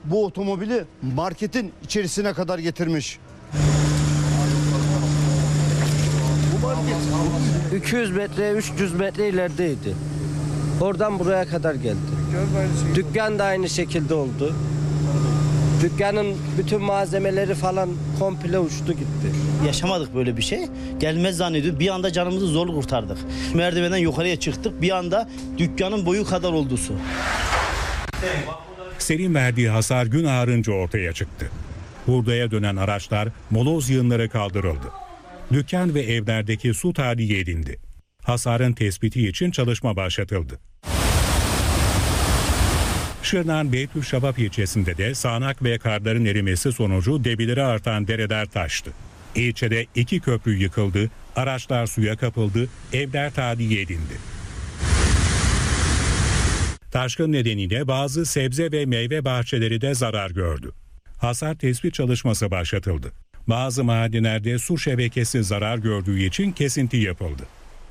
bu otomobili marketin içerisine kadar getirmiş. Bu market 200 metre, 300 metre ilerideydi. Oradan buraya kadar geldi. Dükkan da aynı şekilde oldu. Dükkanın bütün malzemeleri falan komple uçtu gitti. Yaşamadık böyle bir şey. Gelmez zannediyoruz. Bir anda canımızı zor kurtardık. Merdivenden yukarıya çıktık. Bir anda dükkanın boyu kadar oldu su. Selin verdiği hasar gün ağarınca ortaya çıktı. Hurdaya dönen araçlar, moloz yığınları kaldırıldı. Dükkan ve evlerdeki su tahliye edildi. Hasarın tespiti için çalışma başlatıldı. Şırnak'ın Beytüşşabap ilçesinde de sağanak ve karların erimesi sonucu debileri artan dereler taştı. İlçede 2 köprü yıkıldı, araçlar suya kapıldı, evler tahliye edildi. Taşkın nedeniyle bazı sebze ve meyve bahçeleri de zarar gördü. Hasar tespit çalışması başlatıldı. Bazı mahaldelerde su şebekesi zarar gördüğü için kesinti yapıldı.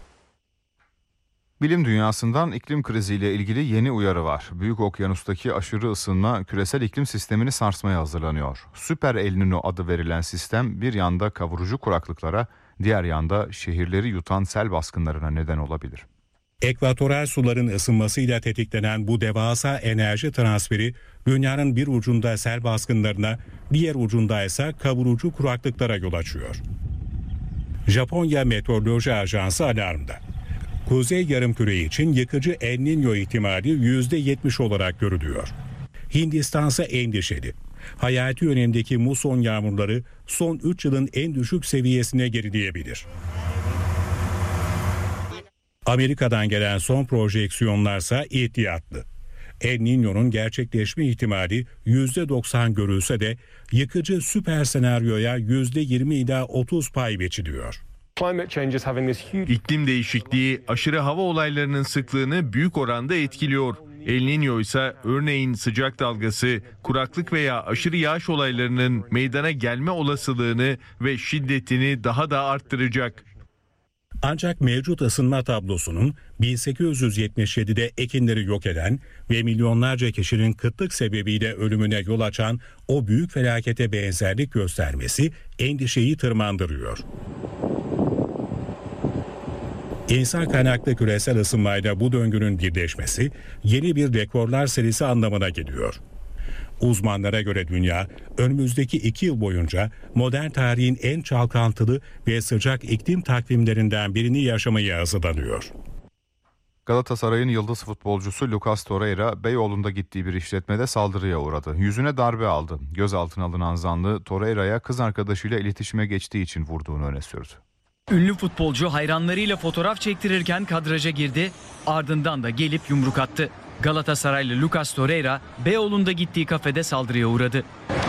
Bilim dünyasından iklim kriziyle ilgili yeni uyarı var. Büyük Okyanus'taki aşırı ısınma küresel iklim sistemini sarsmaya hazırlanıyor. Süper El Niño adı verilen sistem bir yanda kavurucu kuraklıklara, diğer yanda şehirleri yutan sel baskınlarına neden olabilir. Ekvatoral suların ısınmasıyla tetiklenen bu devasa enerji transferi dünyanın bir ucunda sel baskınlarına, diğer ucunda ise kavurucu kuraklıklara yol açıyor. Japonya Meteoroloji Ajansı alarmda. Kuzey Yarımküre için yıkıcı El Niño ihtimali %70 olarak görülüyor. Hindistan ise endişeli. Hayati önemdeki muson yağmurları son 3 yılın en düşük seviyesine gerileyebilir. Amerika'dan gelen son projeksiyonlarsa ihtiyatlı. El Niño'nun gerçekleşme ihtimali %90 görülse de yıkıcı süper senaryoya %20 ila 30 pay biçiliyor. İklim değişikliği aşırı hava olaylarının sıklığını büyük oranda etkiliyor. El Niño ise örneğin sıcak dalgası, kuraklık veya aşırı yağış olaylarının meydana gelme olasılığını ve şiddetini daha da arttıracak. Ancak mevcut ısınma tablosunun 1877'de ekinleri yok eden ve milyonlarca kişinin kıtlık sebebiyle ölümüne yol açan o büyük felakete benzerlik göstermesi endişeyi tırmandırıyor. İnsan kaynaklı küresel ısınmayla bu döngünün birleşmesi yeni bir rekorlar serisi anlamına geliyor. Uzmanlara göre dünya önümüzdeki 2 yıl boyunca modern tarihin en çalkantılı ve sıcak iklim takvimlerinden birini yaşamaya hazırlanıyor. Galatasaray'ın yıldız futbolcusu Lucas Torreira, Beyoğlu'nda gittiği bir işletmede saldırıya uğradı. Yüzüne darbe aldı. Gözaltına alınan zanlı Torreira'ya kız arkadaşıyla iletişime geçtiği için vurduğunu öne sürdü. Ünlü futbolcu hayranlarıyla fotoğraf çektirirken kadraja girdi, ardından da gelip yumruk attı. Galatasaraylı Lucas Torreira, Beyoğlu'nda gittiği kafede saldırıya uğradı.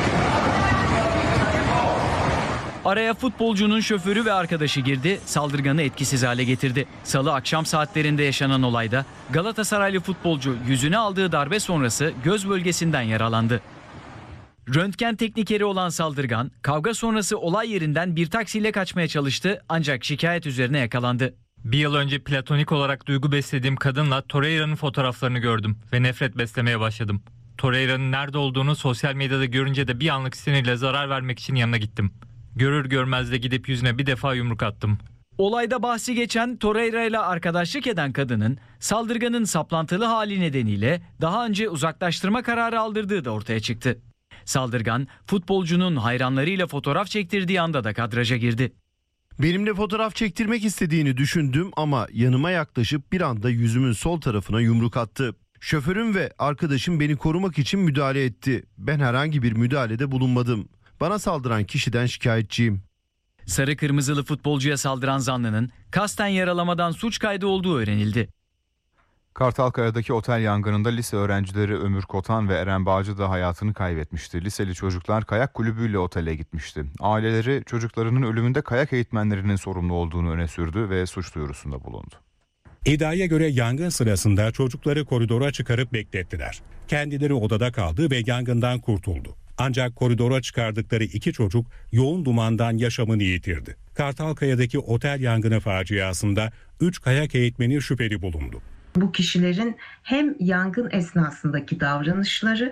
Araya futbolcunun şoförü ve arkadaşı girdi, saldırganı etkisiz hale getirdi. Salı akşam saatlerinde yaşanan olayda Galatasaraylı futbolcu yüzüne aldığı darbe sonrası göz bölgesinden yaralandı. Röntgen teknikeri olan saldırgan, kavga sonrası olay yerinden bir taksiyle kaçmaya çalıştı ancak şikayet üzerine yakalandı. Bir yıl önce platonik olarak duygu beslediğim kadınla Torreira'nın fotoğraflarını gördüm ve nefret beslemeye başladım. Torreira'nın nerede olduğunu sosyal medyada görünce de bir anlık sinirle zarar vermek için yanına gittim. Görür görmez de gidip yüzüne bir defa yumruk attım. Olayda bahsi geçen Torreira ile arkadaşlık eden kadının saldırganın saplantılı hali nedeniyle daha önce uzaklaştırma kararı aldırdığı da ortaya çıktı. Saldırgan futbolcunun hayranlarıyla fotoğraf çektirdiği anda da kadraja girdi. Benimle fotoğraf çektirmek istediğini düşündüm ama yanıma yaklaşıp bir anda yüzümün sol tarafına yumruk attı. Şoförüm ve arkadaşım beni korumak için müdahale etti. Ben herhangi bir müdahalede bulunmadım. Bana saldıran kişiden şikayetçiyim. Sarı kırmızılı futbolcuya saldıran zanlının kasten yaralamadan suç kaydı olduğu öğrenildi. Kartalkaya'daki otel yangınında lise öğrencileri Ömür Kotan ve Eren Bağcı da hayatını kaybetmişti. Liseli çocuklar kayak kulübüyle otele gitmişti. Aileleri çocuklarının ölümünde kayak eğitmenlerinin sorumlu olduğunu öne sürdü ve suç duyurusunda bulundu. İddiaya göre yangın sırasında çocukları koridora çıkarıp beklettiler. Kendileri odada kaldı ve yangından kurtuldu. Ancak koridora çıkardıkları 2 çocuk yoğun dumandan yaşamını yitirdi. Kartalkaya'daki otel yangını faciasında 3 kayak eğitmeni şüpheli bulundu. Bu kişilerin hem yangın esnasındaki davranışları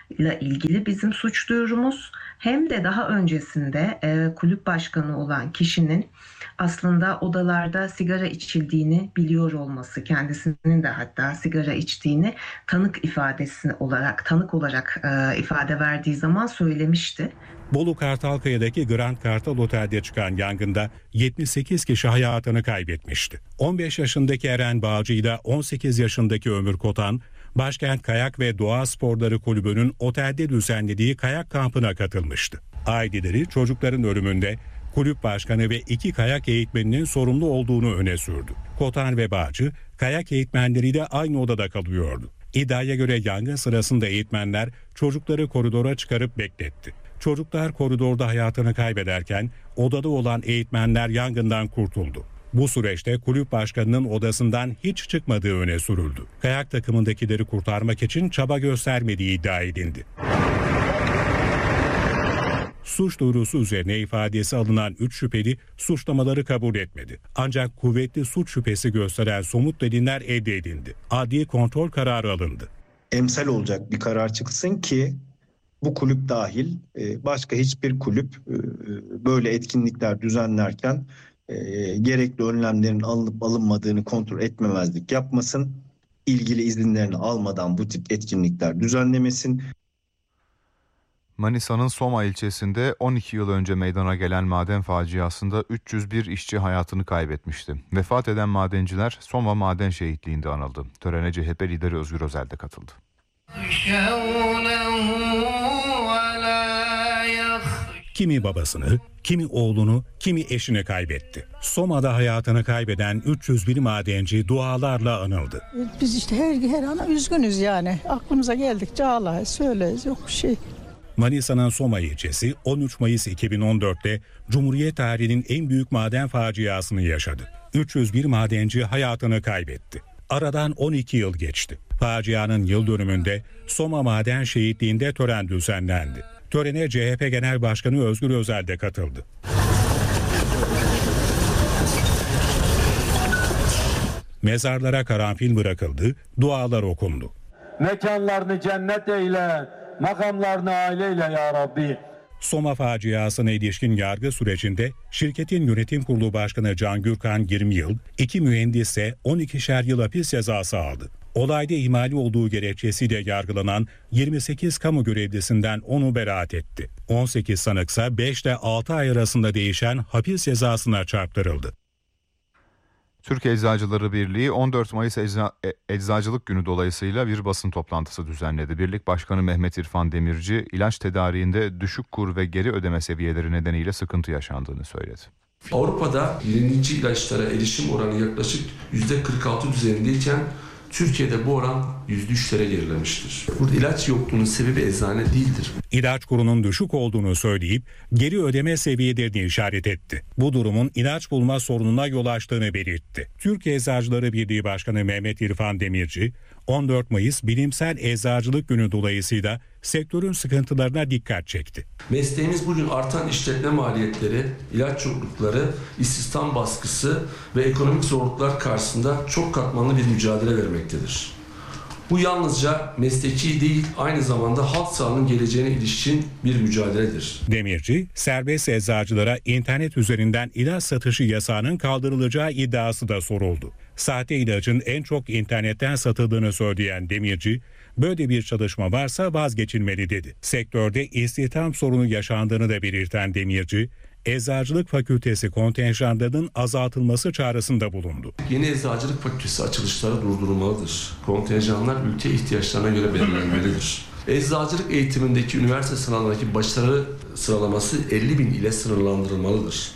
ile ilgili bizim suç duyurumuz, hem de daha öncesinde kulüp başkanı olan kişinin aslında odalarda sigara içildiğini biliyor olması, kendisinin de hatta sigara içtiğini tanık olarak ifade verdiği zaman söylemişti. Bolu Kartalkaya'daki Grand Kartal Otel'de çıkan yangında 78 kişi hayatını kaybetmişti. 15 yaşındaki Eren Bağcı ile 18 yaşındaki Ömür Kotan, Başkent Kayak ve Doğa Sporları Kulübü'nün otelde düzenlediği kayak kampına katılmıştı. Aileleri çocukların ölümünde kulüp başkanı ve 2 kayak eğitmeninin sorumlu olduğunu öne sürdü. Kotan ve Bağcı, kayak eğitmenleriyle aynı odada kalıyordu. İddiaya göre yangın sırasında eğitmenler çocukları koridora çıkarıp bekletti. Çocuklar koridorda hayatını kaybederken odada olan eğitmenler yangından kurtuldu. Bu süreçte kulüp başkanının odasından hiç çıkmadığı öne sürüldü. Kayak takımındakileri kurtarmak için çaba göstermediği iddia edildi. Suç duyurusu üzerine ifadesi alınan 3 şüpheli suçlamaları kabul etmedi. Ancak kuvvetli suç şüphesi gösteren somut deliller elde edildi. Adli kontrol kararı alındı. Emsal olacak bir karar çıksın ki bu kulüp dahil başka hiçbir kulüp böyle etkinlikler düzenlerken gerekli önlemlerin alınıp alınmadığını kontrol etmemezlik yapmasın. İlgili izinlerini almadan bu tip etkinlikler düzenlemesin. Manisa'nın Soma ilçesinde 12 yıl önce meydana gelen maden faciasında 301 işçi hayatını kaybetmişti. Vefat eden madenciler Soma Maden Şehitliği'nde anıldı. Törene CHP lideri Özgür Özel de katıldı. Kimi babasını, kimi oğlunu, kimi eşini kaybetti. Soma'da hayatını kaybeden 301 madenci dualarla anıldı. Biz işte her an üzgünüz yani. Aklımıza geldikçe ağlayız, söyleriz, yok bir şey. Manisa'nın Soma ilçesi 13 Mayıs 2014'te Cumhuriyet tarihinin en büyük maden faciasını yaşadı. 301 madenci hayatını kaybetti. Aradan 12 yıl geçti. Facianın yıl dönümünde Soma Maden Şehitliği'nde tören düzenlendi. Törene CHP Genel Başkanı Özgür Özel de katıldı. Mezarlara karanfil bırakıldı, dualar okundu. Mekanlarını cennet eyle, makamlarını aileyle ya Rabbi. Soma faciasına ilişkin yargı sürecinde şirketin yönetim kurulu başkanı Can Gürkan 20 yıl, 2 mühendisse 12'şer yıl hapis cezası aldı. Olayda ihmali olduğu gerekçesiyle yargılanan 28 kamu görevlisinden 10'u beraat etti. 18 sanıksa 5 ile 6 ay arasında değişen hapis cezasına çarptırıldı. Türkiye Eczacıları Birliği 14 Mayıs Eczacılık Günü dolayısıyla bir basın toplantısı düzenledi. Birlik Başkanı Mehmet İrfan Demirci, ilaç tedariğinde düşük kur ve geri ödeme seviyeleri nedeniyle sıkıntı yaşandığını söyledi. Avrupa'da yenilikçi ilaçlara erişim oranı yaklaşık %46 düzeyindeyken Türkiye'de bu oran %3'lere gerilemiştir. Burada ilaç yokluğunun sebebi eczane değildir. İlaç kurunun düşük olduğunu söyleyip geri ödeme seviyelerini işaret etti. Bu durumun ilaç bulma sorununa yol açtığını belirtti. Türkiye Eczacıları Birliği Başkanı Mehmet İrfan Demirci, 14 Mayıs Bilimsel Eczacılık Günü dolayısıyla sektörün sıkıntılarına dikkat çekti. Mesleğimiz bugün artan işletme maliyetleri, ilaç yoklukları, istihdam baskısı ve ekonomik zorluklar karşısında çok katmanlı bir mücadele vermektedir. Bu yalnızca mesleki değil, aynı zamanda halk sağlığının geleceğine ilişkin bir mücadeledir. Demirci, serbest eczacılara internet üzerinden ilaç satışı yasağının kaldırılacağı iddiası da soruldu. Sahte ilacın en çok internetten satıldığını söyleyen Demirci, böyle bir çalışma varsa vazgeçilmeli dedi. Sektörde istihdam sorunu yaşandığını da belirten Demirci, Eczacılık Fakültesi kontenjanlarının azaltılması çağrısında bulundu. Yeni Eczacılık Fakültesi açılışları durdurulmalıdır. Kontenjanlar ülke ihtiyaçlarına göre belirlenmelidir. Eczacılık eğitimindeki üniversite sınavındaki başarı sıralaması 50.000 ile sınırlandırılmalıdır.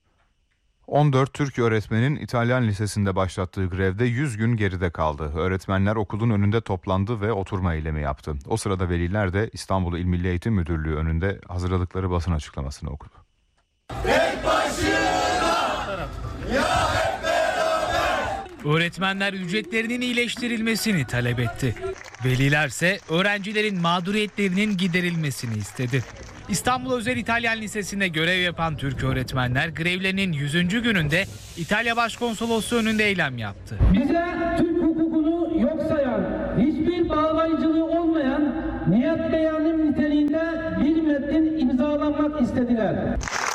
14 Türk öğretmenin İtalyan Lisesi'nde başlattığı grevde 100 gün geride kaldı. Öğretmenler okulun önünde toplandı ve oturma eylemi yaptı. O sırada veliler de İstanbul İl Milli Eğitim Müdürlüğü önünde hazırladıkları basın açıklamasını okudu. Tek başına, ya hep beraber. Öğretmenler ücretlerinin iyileştirilmesini talep etti. Velilerse öğrencilerin mağduriyetlerinin giderilmesini istedi. İstanbul Özel İtalyan Lisesi'nde görev yapan Türk öğretmenler grevlerinin 100. gününde İtalya Başkonsolosluğu önünde eylem yaptı. Bize Türk hukukunu yok sayan, hiçbir bağlayıcılığı olmayan, niyet beyanı istediler.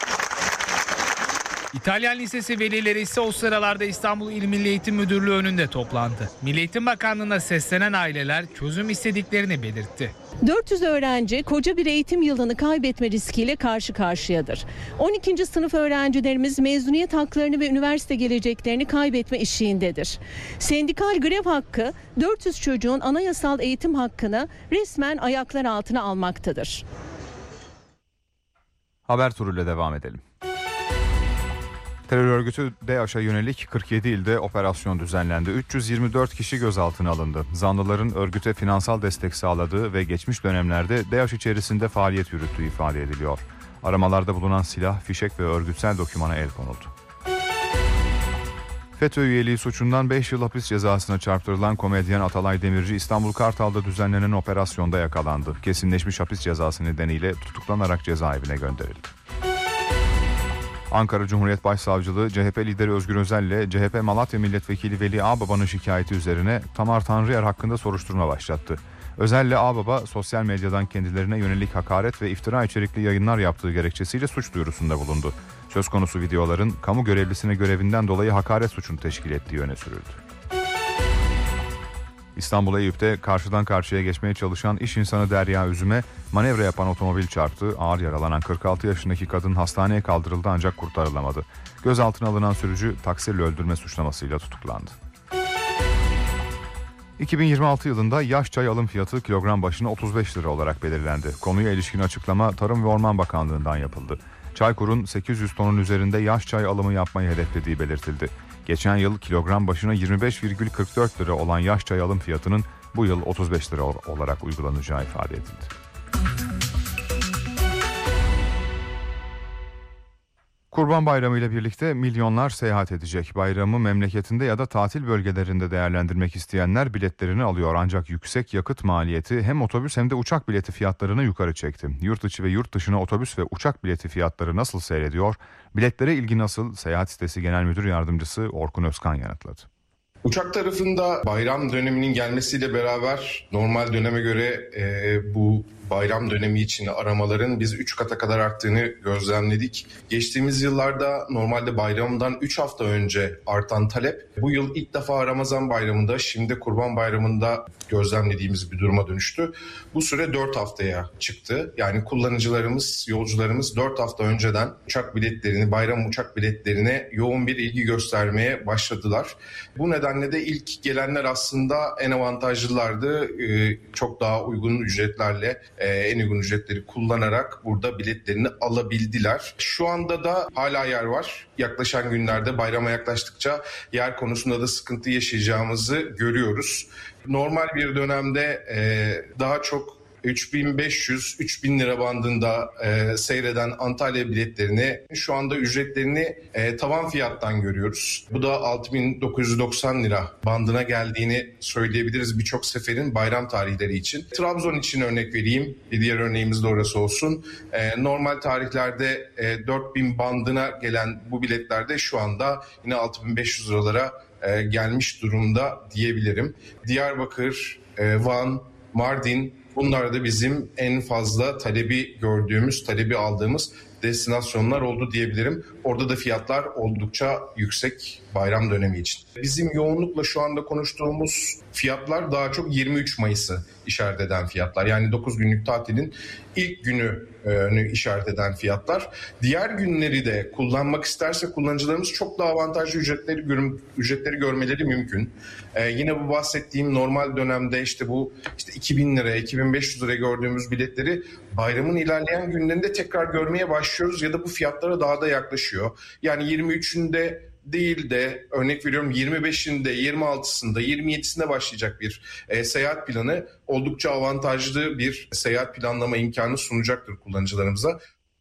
İtalyan Lisesi velileri ise o sıralarda İstanbul İl Milli Eğitim Müdürlüğü önünde toplandı. Milli Eğitim Bakanlığı'na seslenen aileler çözüm istediklerini belirtti. 400 öğrenci koca bir eğitim yılını kaybetme riskiyle karşı karşıyadır. 12. sınıf öğrencilerimiz mezuniyet haklarını ve üniversite geleceklerini kaybetme eşiğindedir. Sendikal grev hakkı 400 çocuğun anayasal eğitim hakkını resmen ayaklar altına almaktadır. Haber turuyla devam edelim. Terör örgütü DAEŞ'e yönelik 47 ilde operasyon düzenlendi. 324 kişi gözaltına alındı. Zanlıların örgüte finansal destek sağladığı ve geçmiş dönemlerde DAEŞ içerisinde faaliyet yürüttüğü ifade ediliyor. Aramalarda bulunan silah, fişek ve örgütsel dokümana el konuldu. FETÖ üyeliği suçundan 5 yıl hapis cezasına çarptırılan komedyen Atalay Demirci İstanbul Kartal'da düzenlenen operasyonda yakalandı. Kesinleşmiş hapis cezası nedeniyle tutuklanarak cezaevine gönderildi. Ankara Cumhuriyet Başsavcılığı CHP lideri Özgür Özel ile CHP Malatya Milletvekili Veli Ağbaba'nın şikayeti üzerine Tamar Tanrıyer hakkında soruşturma başlattı. Özel ile Ağbaba sosyal medyadan kendilerine yönelik hakaret ve iftira içerikli yayınlar yaptığı gerekçesiyle suç duyurusunda bulundu. Söz konusu videoların kamu görevlisine görevinden dolayı hakaret suçunu teşkil ettiği öne sürüldü. İstanbul Eyüp'te karşıdan karşıya geçmeye çalışan iş insanı Derya Üzüm'e manevra yapan otomobil çarptı. Ağır yaralanan 46 yaşındaki kadın hastaneye kaldırıldı ancak kurtarılamadı. Gözaltına alınan sürücü taksirle öldürme suçlamasıyla tutuklandı. 2026 yılında yaş çay alım fiyatı kilogram başına 35 lira olarak belirlendi. Konuya ilişkin açıklama Tarım ve Orman Bakanlığı'ndan yapıldı. Çaykur'un 800 tonun üzerinde yaş çay alımı yapmayı hedeflediği belirtildi. Geçen yıl kilogram başına 25,44 lira olan yaş çay alım fiyatının bu yıl 35 lira olarak uygulanacağı ifade edildi. Kurban Bayramı ile birlikte milyonlar seyahat edecek. Bayramı memleketinde ya da tatil bölgelerinde değerlendirmek isteyenler biletlerini alıyor. Ancak yüksek yakıt maliyeti hem otobüs hem de uçak bileti fiyatlarını yukarı çekti. Yurt içi ve yurt dışına otobüs ve uçak bileti fiyatları nasıl seyrediyor? Biletlere ilgi nasıl? Seyahat sitesi Genel Müdür Yardımcısı Orkun Özkan yanıtladı. Uçak tarafında bayram döneminin gelmesiyle beraber normal döneme göre bu bayram dönemi için aramaların biz 3 kata kadar arttığını gözlemledik. Geçtiğimiz yıllarda normalde bayramdan 3 hafta önce artan talep bu yıl ilk defa Ramazan bayramında, şimdi Kurban Bayramı'nda gözlemlediğimiz bir duruma dönüştü. Bu süre 4 haftaya çıktı. Yani kullanıcılarımız, yolcularımız 4 hafta önceden uçak biletlerini, bayram uçak biletlerine yoğun bir ilgi göstermeye başladılar. Bu nedenle de ilk gelenler aslında en avantajlılardı. Çok daha uygun ücretlerle, en uygun ücretleri kullanarak burada biletlerini alabildiler. Şu anda da hala yer var. Yaklaşan günlerde bayrama yaklaştıkça yer konusunda da sıkıntı yaşayacağımızı görüyoruz. Normal bir dönemde daha çok 3.500-3.000 lira bandında seyreden Antalya biletlerini şu anda ücretlerini tavan fiyattan görüyoruz. Bu da 6.990 lira bandına geldiğini söyleyebiliriz birçok seferin bayram tarihleri için. Trabzon için örnek vereyim. Bir diğer örneğimiz de orası olsun. Normal tarihlerde 4.000 bandına gelen bu biletlerde şu anda yine 6.500 liralara gelmiş durumda diyebilirim. Diyarbakır, Van, Mardin, bunlar da bizim en fazla talebi gördüğümüz, talebi aldığımız destinasyonlar oldu diyebilirim. Orada da fiyatlar oldukça yüksek bayram dönemi için. Bizim yoğunlukla şu anda konuştuğumuz fiyatlar daha çok 23 Mayıs'ı işaret eden fiyatlar. Yani 9 günlük tatilin ilk günü işaret eden fiyatlar. Diğer günleri de kullanmak isterse kullanıcılarımız çok daha avantajlı ücretleri görmeleri mümkün. Yine bu bahsettiğim normal dönemde bu 2.000 liraya, 2.500 liraya gördüğümüz biletleri bayramın ilerleyen günlerinde tekrar görmeye başlıyoruz ya da bu fiyatlara daha da yaklaşıyor. Yani 23'ünde değil de örnek veriyorum 25'inde, 26'sında, 27'sinde başlayacak bir seyahat planı oldukça avantajlı bir seyahat planlama imkanı sunacaktır kullanıcılarımıza.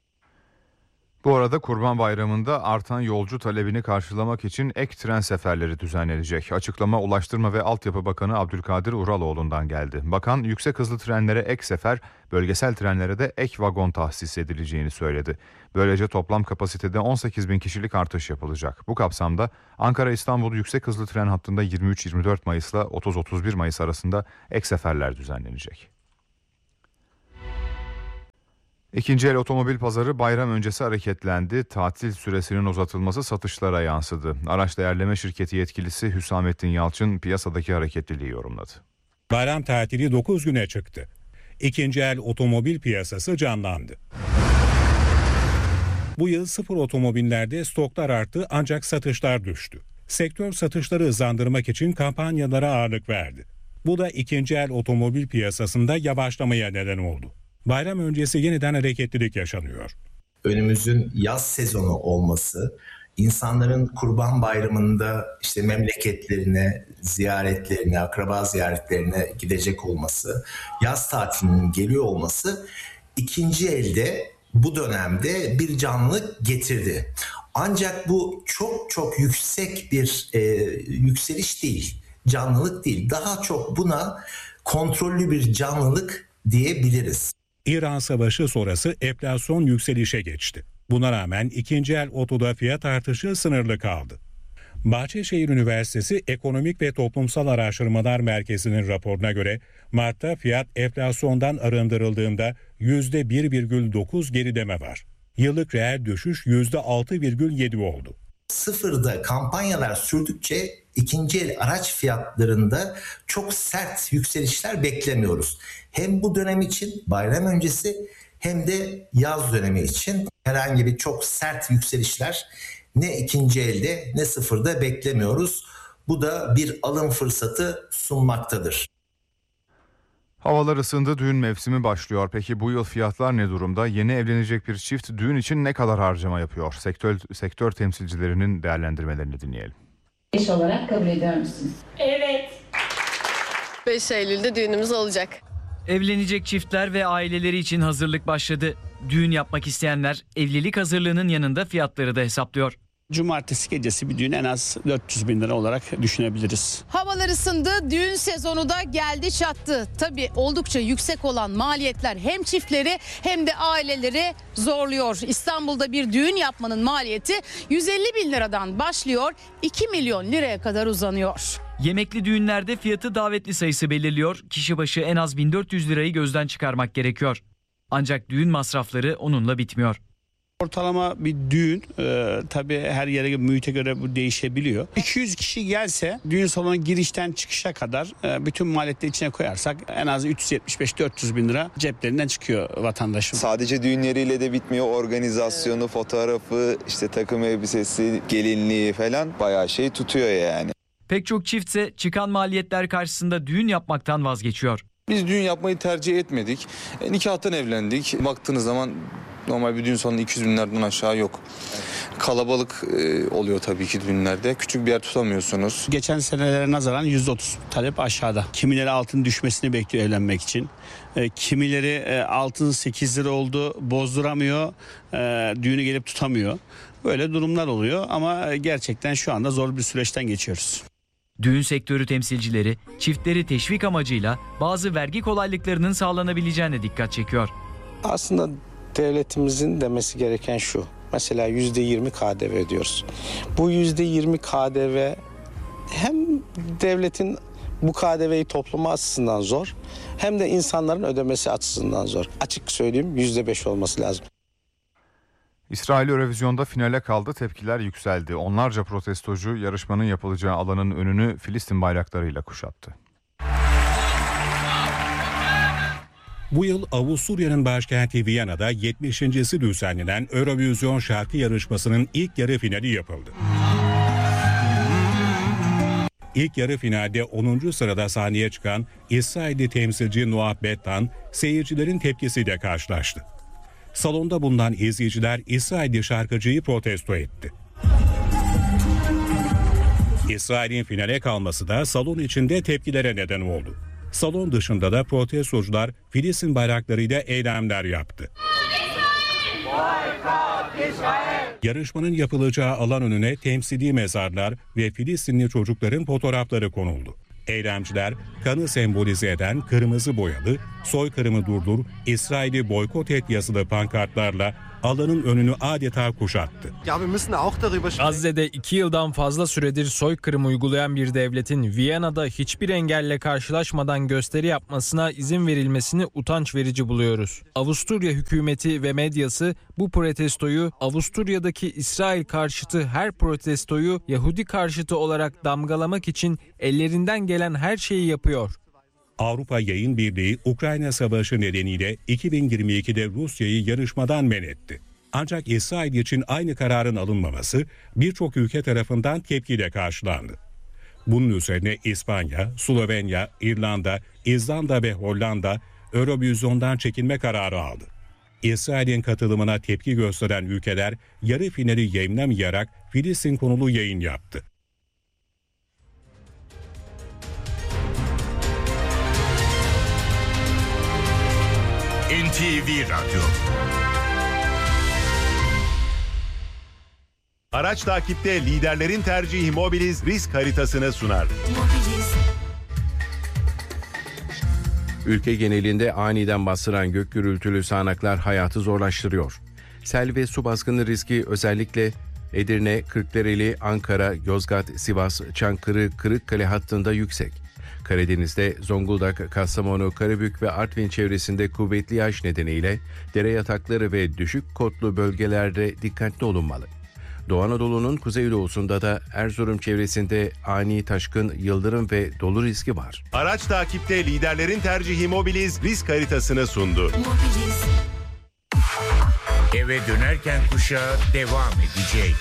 Bu arada Kurban Bayramı'nda artan yolcu talebini karşılamak için ek tren seferleri düzenlenecek. Açıklama Ulaştırma ve Altyapı Bakanı Abdülkadir Uraloğlu'ndan geldi. Bakan yüksek hızlı trenlere ek sefer, bölgesel trenlere de ek vagon tahsis edileceğini söyledi. Böylece toplam kapasitede 18.000 kişilik artış yapılacak. Bu kapsamda Ankara-İstanbul yüksek hızlı tren hattında 23-24 Mayıs'la 30-31 Mayıs arasında ek seferler düzenlenecek. İkinci el otomobil pazarı bayram öncesi hareketlendi. Tatil süresinin uzatılması satışlara yansıdı. Araç değerleme şirketi yetkilisi Hüsamettin Yalçın piyasadaki hareketliliği yorumladı. Bayram tatili 9 güne çıktı. İkinci el otomobil piyasası canlandı. Bu yıl sıfır otomobillerde stoklar arttı ancak satışlar düştü. Sektör satışları hızlandırmak için kampanyalara ağırlık verdi. Bu da ikinci el otomobil piyasasında yavaşlamaya neden oldu. Bayram öncesi yeniden hareketlilik yaşanıyor. Önümüzün yaz sezonu olması, insanların Kurban Bayramı'nda işte memleketlerine, ziyaretlerine, akraba ziyaretlerine gidecek olması, yaz tatilinin geliyor olması ikinci elde bu dönemde bir canlılık getirdi. Ancak bu çok yüksek bir yükseliş değil, canlılık değil. Daha çok buna kontrollü bir canlılık diyebiliriz. İran Savaşı sonrası enflasyon yükselişe geçti. Buna rağmen ikinci el otoda fiyat artışı sınırlı kaldı. Bahçeşehir Üniversitesi Ekonomik ve Toplumsal Araştırmalar Merkezi'nin raporuna göre Mart'ta fiyat enflasyondan arındırıldığında %1,9 gerileme var. Yıllık reel düşüş %6,7 oldu. Sıfırda kampanyalar sürdükçe ikinci el araç fiyatlarında çok sert yükselişler beklemiyoruz. Hem bu dönem için bayram öncesi hem de yaz dönemi için herhangi bir çok sert yükselişler ne ikinci elde ne sıfırda beklemiyoruz. Bu da bir alım fırsatı sunmaktadır. Havalar ısındı, düğün mevsimi başlıyor. Peki bu yıl fiyatlar ne durumda? Yeni evlenecek bir çift düğün için ne kadar harcama yapıyor? Sektör temsilcilerinin değerlendirmelerini dinleyelim. Eş olarak kabul ediyor musunuz? Evet. 5 Eylül'de düğünümüz olacak. Evlenecek çiftler ve aileleri için hazırlık başladı. Düğün yapmak isteyenler evlilik hazırlığının yanında fiyatları da hesaplıyor. Cumartesi gecesi bir düğün en az 400 bin lira olarak düşünebiliriz. Havalar ısındı, düğün sezonu da geldi çattı. Tabii oldukça yüksek olan maliyetler hem çiftleri hem de aileleri zorluyor. İstanbul'da bir düğün yapmanın maliyeti 150 bin liradan başlıyor, 2 milyon liraya kadar uzanıyor. Yemekli düğünlerde fiyatı davetli sayısı belirliyor. Kişi başı en az 1400 lirayı gözden çıkarmak gerekiyor. Ancak düğün masrafları onunla bitmiyor. Ortalama bir düğün tabii her yere, mühite göre bu değişebiliyor. 200 kişi gelse düğün salonu girişten çıkışa kadar bütün maliyetleri içine koyarsak en az 375-400 bin lira ceplerinden çıkıyor vatandaşın. Sadece düğünleriyle de bitmiyor. Organizasyonu, fotoğrafı, işte takım elbisesi, gelinliği falan bayağı şey tutuyor yani. Pek çok çiftse çıkan maliyetler karşısında düğün yapmaktan vazgeçiyor. Biz düğün yapmayı tercih etmedik. Nikahtan evlendik. Baktığınız zaman normal bir düğün salonu 200 binlerden aşağı yok. Kalabalık oluyor tabii ki düğünlerde. Küçük bir yer tutamıyorsunuz. Geçen senelere nazaran %30 talep aşağıda. Kimileri altın düşmesini bekliyor evlenmek için. Kimileri altın 8 lira oldu, bozduramıyor, düğünü gelip tutamıyor. Böyle durumlar oluyor ama gerçekten şu anda zor bir süreçten geçiyoruz. Düğün sektörü temsilcileri çiftleri teşvik amacıyla bazı vergi kolaylıklarının sağlanabileceğine dikkat çekiyor. Aslında devletimizin demesi gereken şu. Mesela %20 KDV ödüyoruz. Bu %20 KDV hem devletin bu KDV'yi toplama açısından zor hem de insanların ödemesi açısından zor. Açık söyleyeyim %5 olması lazım. İsrail Eurovizyon'da finale kaldı, tepkiler yükseldi. Onlarca protestocu yarışmanın yapılacağı alanın önünü Filistin bayraklarıyla kuşattı. Bu yıl Avusturya'nın başkenti Viyana'da 70.'si düzenlenen Eurovizyon şarkı yarışmasının ilk yarı finali yapıldı. İlk yarı finalde 10. sırada sahneye çıkan İsrailli temsilci Noah Bettan seyircilerin tepkisiyle karşılaştı. Salonda bulunan izleyiciler İsrailli şarkıcıyı protesto etti. İsrail'in finale kalması da salon içinde tepkilere neden oldu. Salon dışında da protestocular Filistin bayraklarıyla eylemler yaptı. Yarışmanın yapılacağı alan önüne temsili mezarlar ve Filistinli çocukların fotoğrafları konuldu. Eylemciler kanı sembolize eden kırmızı boyalı "Soykırımı durdur, İsrail'i boykot et" yazılı pankartlarla alanın önünü adeta kuşattı. Gazze'de 2 yıldan fazla süredir soykırım uygulayan bir devletin Viyana'da hiçbir engelle karşılaşmadan gösteri yapmasına izin verilmesini utanç verici buluyoruz. Avusturya hükümeti ve medyası bu protestoyu Avusturya'daki İsrail karşıtı her protestoyu Yahudi karşıtı olarak damgalamak için ellerinden gelen her şeyi yapıyor. Avrupa Yayın Birliği Ukrayna Savaşı nedeniyle 2022'de Rusya'yı yarışmadan men etti. Ancak İsrail için aynı kararın alınmaması birçok ülke tarafından tepkiyle karşılandı. Bunun üzerine İspanya, Slovenya, İrlanda, İzlanda ve Hollanda Eurovision'dan çekilme kararı aldı. İsrail'in katılımına tepki gösteren ülkeler yarı finali yayınlamayarak Filistin konulu yayın yaptı. NTV Radyo. Araç takipte liderlerin tercihi Mobiliz risk haritasını sunar. Ülke genelinde aniden bastıran gök gürültülü sağanaklar hayatı zorlaştırıyor. Sel ve su baskını riski özellikle Edirne, Kırklareli, Ankara, Yozgat, Sivas, Çankırı, Kırıkkale hattında yüksek. Karadeniz'de Zonguldak, Kastamonu, Karabük ve Artvin çevresinde kuvvetli yağış nedeniyle dere yatakları ve düşük kotlu bölgelerde dikkatli olunmalı. Doğu Anadolu'nun kuzeydoğusunda da Erzurum çevresinde ani taşkın, yıldırım ve dolu riski var. Araç takipte liderlerin tercihi Mobiliz risk haritasını sundu. Eve dönerken kuşağı devam edecek.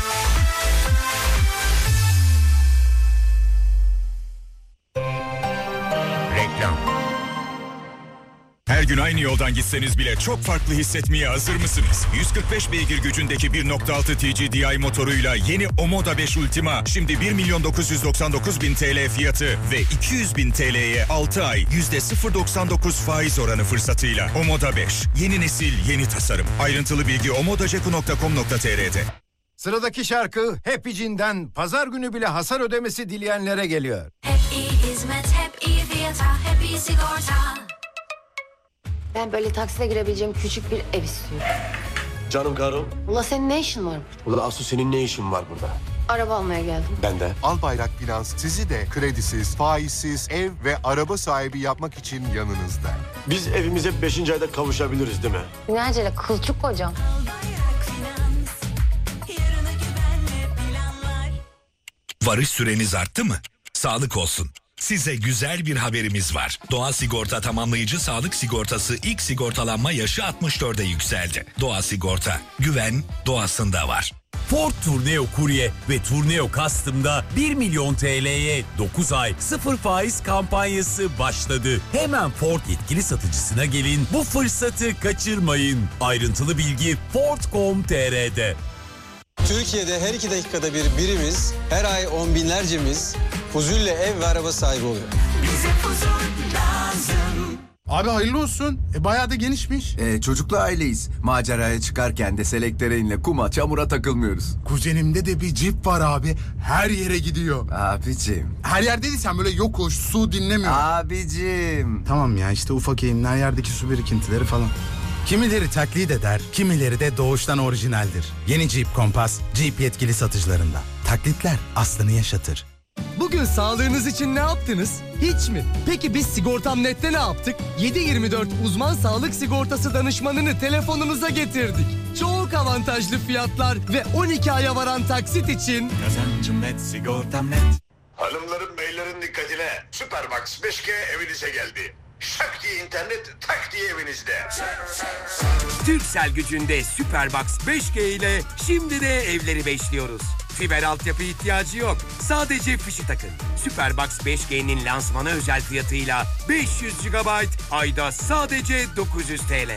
Her gün aynı yoldan gitseniz bile çok farklı hissetmeye hazır mısınız? 145 beygir gücündeki 1.6 TGDI motoruyla yeni Omoda 5 Ultima şimdi 1.999.000 TL fiyatı ve 200.000 TL'ye 6 ay %0.99 faiz oranı fırsatıyla. Omoda 5, yeni nesil, yeni tasarım. Ayrıntılı bilgi omodaceku.com.tr'de. Sıradaki şarkı Happy Jean'den pazar günü bile hasar ödemesi dileyenlere geliyor. Hep iyi hizmet, hep iyi fiyata, hep iyi sigorta. Ben böyle takside girebileceğim küçük bir ev istiyorum. Canım karım. Ula senin ne işin var? Ula asıl senin ne işin var burada? Araba almaya geldim. Ben de. Albayrak Finans sizi de kredisiz, faizsiz ev ve araba sahibi yapmak için yanınızda. Biz evimize 5. ayda kavuşabiliriz değil mi? Ne acele kılçık kocam. Varış süreniz arttı mı? Sağlık olsun. Size güzel bir haberimiz var. Doğa Sigorta Tamamlayıcı Sağlık Sigortası ilk sigortalanma yaşı 64'e yükseldi. Doğa Sigorta, güven doğasında var. Ford Tourneo Courier ve Tourneo Custom'da 1 milyon TL'ye 9 ay 0 faiz kampanyası başladı. Hemen Ford yetkili satıcısına gelin, bu fırsatı kaçırmayın. Ayrıntılı bilgi Ford.com.tr'de. Türkiye'de her 2 dakikada bir birimiz, her ay on binlercemiz Fuzul'le ev ve araba sahibi oluyor. Bize Fuzul lazım. Abi hayırlı olsun. Bayağı da genişmiş. Çocuklu aileyiz. Maceraya çıkarken de selektöreinle kuma, çamura takılmıyoruz. Kuzenimde de bir cip var abi. Her yere gidiyor. Abicim. Her yerde değilsen böyle yokuş, su dinlemiyor. Abicim. Tamam ya işte ufak eğimler, yerdeki su birikintileri falan. Kimileri taklit eder, kimileri de doğuştan orijinaldir. Yeni Jeep Compass, Jeep yetkili satıcılarında. Taklitler aslını yaşatır. Bugün sağlığınız için ne yaptınız? Hiç mi? Peki biz Sigortam.net'te ne yaptık? 7/24 uzman sağlık sigortası danışmanını telefonunuza getirdik. Çok avantajlı fiyatlar ve 12 aya varan taksit için... Kazancım net, Sigortam.net. Hanımların beylerin dikkatine. Superbox 5G evinize geldi. Şak diye internet, tak diye evinizde. Turkcell gücünde Superbox 5G ile şimdi de evleri beşliyoruz. Fiber altyapı ihtiyacı yok. Sadece fişi takın. Superbox 5G'nin lansmanı özel fiyatıyla 500 GB ayda sadece 900 TL.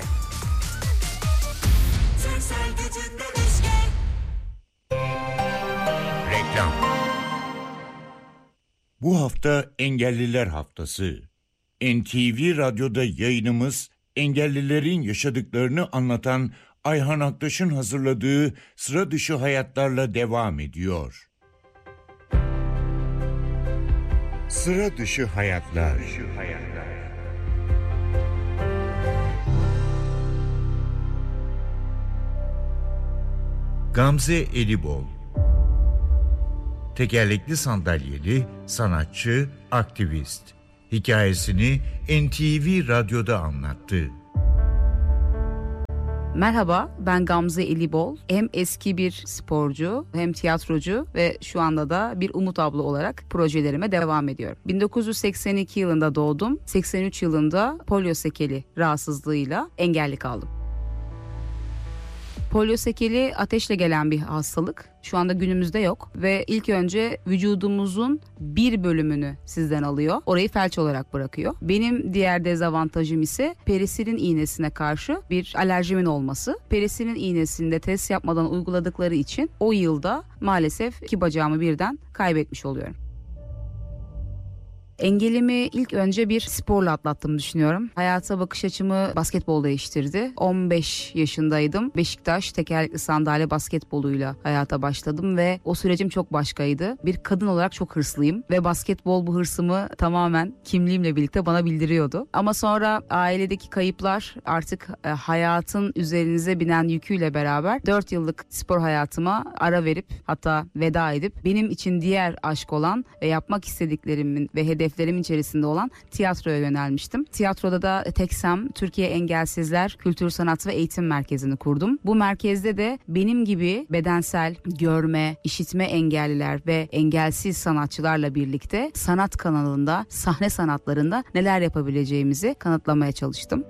Reklam. Bu hafta Engelliler Haftası. NTV Radyo'da yayınımız engellilerin yaşadıklarını anlatan Ayhan Aktaş'ın hazırladığı Sıra Dışı Hayatlarla devam ediyor. Sıra Dışı Hayatlar. Gamze Elibol. Tekerlekli sandalyeli, sanatçı, aktivist. Hikayesini NTV Radyo'da anlattı. Merhaba, ben Gamze Elibol. Hem eski bir sporcu, hem tiyatrocu ve şu anda da bir Umut abla olarak projelerime devam ediyorum. 1982 yılında doğdum. 83 yılında poliosekeli rahatsızlığıyla engelli kaldım. Poliosekeli ateşle gelen bir hastalık. Şu anda günümüzde yok ve ilk önce vücudumuzun bir bölümünü sizden alıyor. Orayı felç olarak bırakıyor. Benim diğer dezavantajım ise perisilin iğnesine karşı bir alerjimin olması. Perisilin iğnesinde test yapmadan uyguladıkları için o yılda maalesef 2 bacağımı birden kaybetmiş oluyorum. Engelimi ilk önce bir sporla atlattığımı düşünüyorum. Hayata bakış açımı basketbol değiştirdi. 15 yaşındaydım. Beşiktaş tekerlekli sandalye basketboluyla hayata başladım ve o sürecim çok başkaydı. Bir kadın olarak çok hırslıyım ve basketbol bu hırsımı tamamen kimliğimle birlikte bana bildiriyordu. Ama sonra ailedeki kayıplar artık hayatın üzerinize binen yüküyle beraber 4 yıllık spor hayatıma ara verip hatta veda edip benim için diğer aşk olan ve yapmak istediklerimin ve hedeflerimin içerisinde olan tiyatroya yönelmiştim. Tiyatroda da TEKSEM, Türkiye Engelsizler Kültür Sanat ve Eğitim Merkezi'ni kurdum. Bu merkezde de benim gibi bedensel, görme, işitme engelliler ve engelsiz sanatçılarla birlikte sanat kanalında, sahne sanatlarında neler yapabileceğimizi kanıtlamaya çalıştım.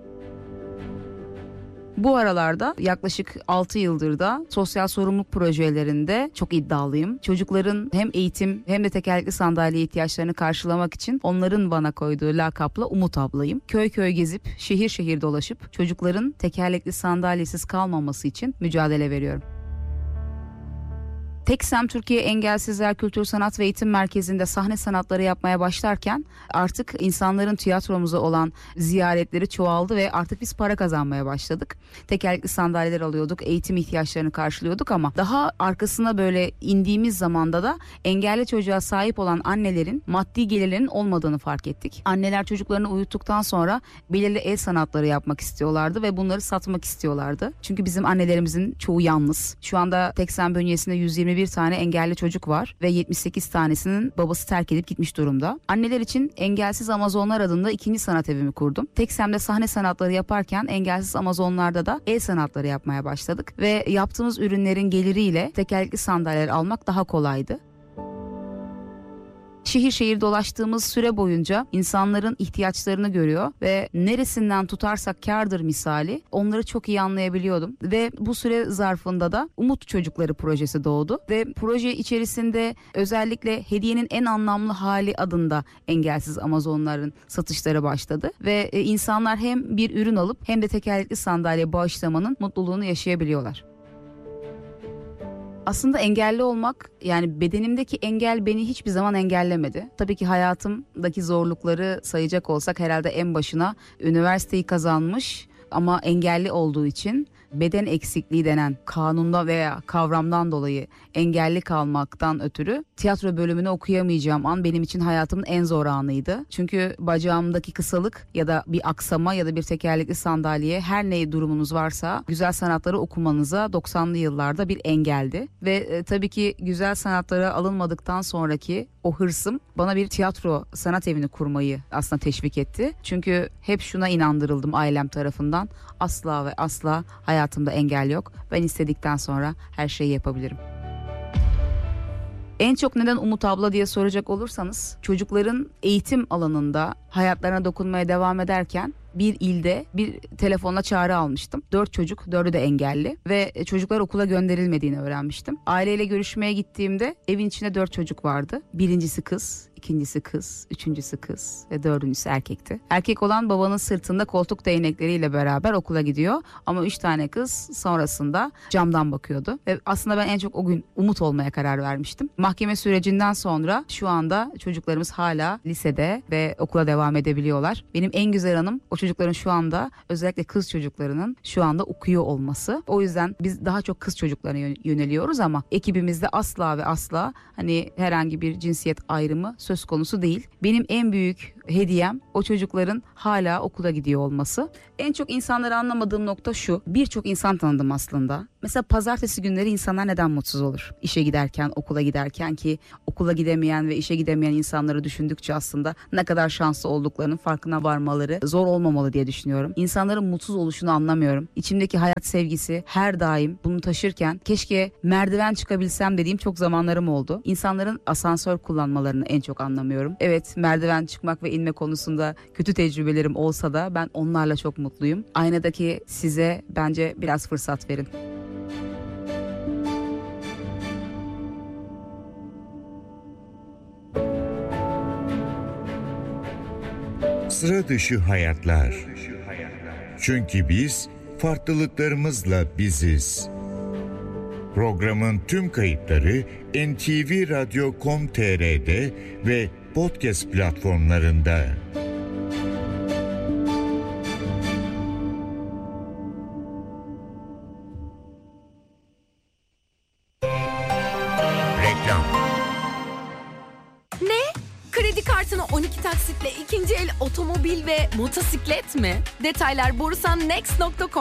Bu aralarda yaklaşık 6 yıldır da sosyal sorumluluk projelerinde çok iddialıyım. Çocukların hem eğitim hem de tekerlekli sandalye ihtiyaçlarını karşılamak için onların bana koyduğu lakapla Umut ablayım. Köy köy gezip şehir şehir dolaşıp çocukların tekerlekli sandalyesiz kalmaması için mücadele veriyorum. TEKSEM Türkiye Engelsizler Kültür Sanat ve Eğitim Merkezi'nde sahne sanatları yapmaya başlarken artık insanların tiyatromuza olan ziyaretleri çoğaldı ve artık biz para kazanmaya başladık. Tekerlekli sandalyeler alıyorduk, eğitim ihtiyaçlarını karşılıyorduk ama daha arkasına böyle indiğimiz zamanda da engelli çocuğa sahip olan annelerin maddi gelirlerinin olmadığını fark ettik. Anneler çocuklarını uyuttuktan sonra belirli el sanatları yapmak istiyorlardı ve bunları satmak istiyorlardı. Çünkü bizim annelerimizin çoğu yalnız. Şu anda TEKSEM bünyesinde 121 tane engelli çocuk var ve 78 tanesinin babası terk edip gitmiş durumda. Anneler için Engelsiz Amazonlar adında 2. sanat evimi kurdum. TEKSEM'de sahne sanatları yaparken Engelsiz Amazonlar'da da el sanatları yapmaya başladık ve yaptığımız ürünlerin geliriyle tekerlekli sandalyeler almak daha kolaydı. Şehir şehir dolaştığımız süre boyunca insanların ihtiyaçlarını görüyor ve neresinden tutarsak kârdır misali onları çok iyi anlayabiliyordum. Ve bu süre zarfında da Umut Çocukları projesi doğdu ve proje içerisinde özellikle hediyenin en anlamlı hali adında Engelsiz Amazonların satışları başladı. Ve insanlar hem bir ürün alıp hem de tekerlekli sandalye bağışlamanın mutluluğunu yaşayabiliyorlar. Aslında engelli olmak, yani bedenimdeki engel beni hiçbir zaman engellemedi. Tabii ki hayatımdaki zorlukları sayacak olsak herhalde en başına üniversiteyi kazanmış ama engelli olduğu için beden eksikliği denen kanunda veya kavramdan dolayı engelli kalmaktan ötürü tiyatro bölümünü okuyamayacağım an benim için hayatımın en zor anıydı. Çünkü bacağımdaki kısalık ya da bir aksama ya da bir tekerlekli sandalye her ne durumunuz varsa güzel sanatları okumanıza 90'lı yıllarda bir engeldi. Ve tabii ki güzel sanatlara alınmadıktan sonraki o hırsım bana bir tiyatro sanat evini kurmayı aslında teşvik etti. Çünkü hep şuna inandırıldım ailem tarafından: asla ve asla hayatımda engel yok. Ben istedikten sonra her şeyi yapabilirim. En çok neden Umut abla diye soracak olursanız, çocukların eğitim alanında hayatlarına dokunmaya devam ederken bir ilde bir telefonla çağrı almıştım. 4 çocuk, 4'ü de engelli ve çocuklar okula gönderilmediğini öğrenmiştim. Aileyle görüşmeye gittiğimde evin içinde 4 çocuk vardı. Birincisi kız, ikincisi kız, üçüncüsü kız ve dördüncüsü erkekti. Erkek olan babanın sırtında koltuk değnekleriyle beraber okula gidiyor ama 3 tane kız sonrasında camdan bakıyordu. Ve aslında ben en çok o gün umut olmaya karar vermiştim. Mahkeme sürecinden sonra şu anda çocuklarımız hala lisede ve okula devam edebiliyorlar. Benim en güzel anım o çocukların şu anda, özellikle kız çocuklarının şu anda okuyor olması. O yüzden biz daha çok kız çocuklarına yöneliyoruz ama ekibimizde asla ve asla hani herhangi bir cinsiyet ayrımı söz konusu değil. Benim en büyük hediyem o çocukların hala okula gidiyor olması. En çok insanları anlamadığım nokta şu: birçok insan tanıdım aslında. Mesela pazartesi günleri insanlar neden mutsuz olur? İşe giderken, okula giderken, ki okula gidemeyen ve işe gidemeyen insanları düşündükçe aslında ne kadar şanslı olduklarının farkına varmaları zor olmamalı diye düşünüyorum. İnsanların mutsuz oluşunu anlamıyorum. İçimdeki hayat sevgisi her daim bunu taşırken keşke merdiven çıkabilsem dediğim çok zamanlarım oldu. İnsanların asansör kullanmalarını en çok anlamıyorum. Evet, merdiven çıkmak ve inme konusunda kötü tecrübelerim olsa da ben onlarla çok mutluyum. Aynadaki size bence biraz fırsat verin. Sıra dışı hayatlar. Çünkü biz farklılıklarımızla biziz. Programın tüm kayıtları ntvradio.com.tr'de ve podcast platformlarında. Reklam. Ne? Kredi kartına 12 taksitle ikinci el otomobil ve motosiklet mi? Detaylar borusannext.com.